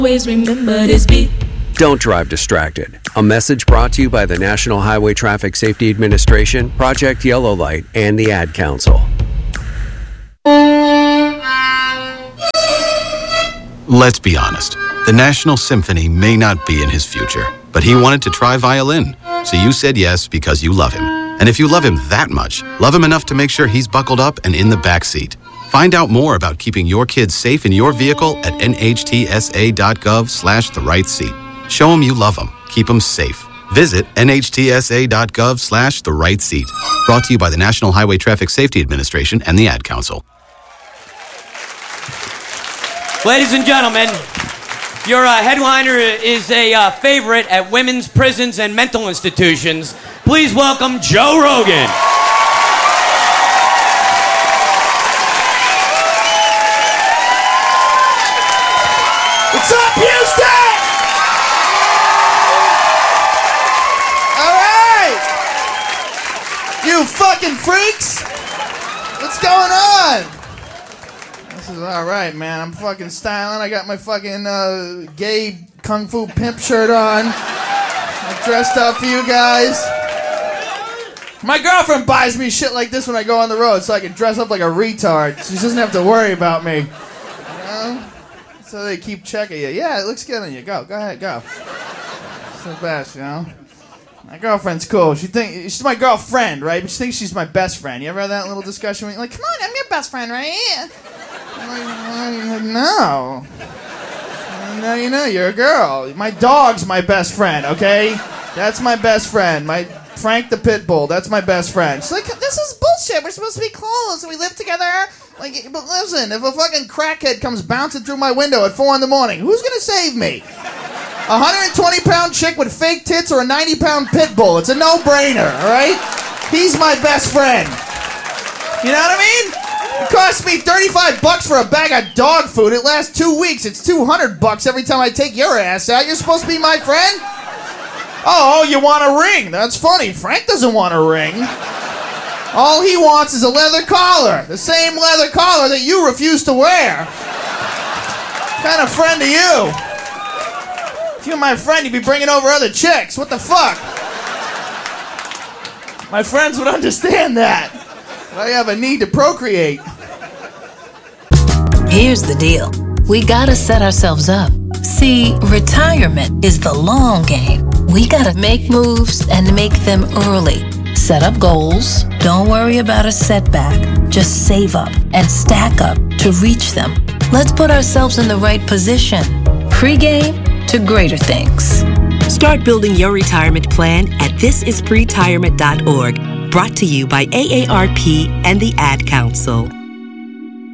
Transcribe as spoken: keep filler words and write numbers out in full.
Always remember this beat. Don't drive distracted. A message brought to you by the National Highway Traffic Safety Administration, Project Yellow Light, and the Ad Council. Let's be honest. The National Symphony may not be in his future, but he wanted to try violin. So you said yes because you love him. And if you love him that much, love him enough to make sure he's buckled up and in the back seat. Find out more about keeping your kids safe in your vehicle at nhtsa.gov slash the right seat. Show them you love them. Keep them safe. Visit nhtsa.gov slash the right seat. Brought to you by the National Highway Traffic Safety Administration and the Ad Council. Ladies and gentlemen, your uh, headliner is a uh, favorite at women's prisons and mental institutions. Please welcome Joe Rogan. What's up, Houston? All right. You fucking freaks. What's going on? This is all right, man. I'm fucking styling. I got my fucking uh, gay kung fu pimp shirt on. I'm dressed up for you guys. My girlfriend buys me shit like this when I go on the road so I can dress up like a retard. She doesn't have to worry about me. You know? So they keep checking you. Yeah, it looks good on you. Go. Go ahead. Go. It's the best, you know? My girlfriend's cool. She think she's my girlfriend, right? But she thinks she's my best friend. You ever had that little discussion where you're like, come on, I'm your best friend, right? I'm like, no. No, you know, you're a girl. My dog's my best friend, okay? That's my best friend. My Frank the Pit Bull, that's my best friend. She's like, this is bullshit. We're supposed to be close and we live together. Like, but listen, if a fucking crackhead comes bouncing through my window at four in the morning, who's gonna save me? A one hundred twenty pound chick with fake tits or a ninety pound pit bull? It's a no-brainer, all right? He's my best friend. You know what I mean? It costs me thirty-five bucks for a bag of dog food. It lasts two weeks. It's two hundred bucks every time I take your ass out. You're supposed to be my friend? Oh, you want a ring? That's funny. Frank doesn't want a ring. All he wants is a leather collar. The same leather collar that you refuse to wear. What kind of friend are you? If you're my friend, you'd be bringing over other chicks. What the fuck? My friends would understand that. But I have a need to procreate. Here's the deal. We gotta set ourselves up. See, retirement is the long game. We gotta make moves and make them early. Set up goals. Don't worry about a setback. Just save up and stack up to reach them. Let's put ourselves in the right position. Pre-game to greater things. Start building your retirement plan at this is pre retirement dot org. Brought to you by A A R P and the Ad Council.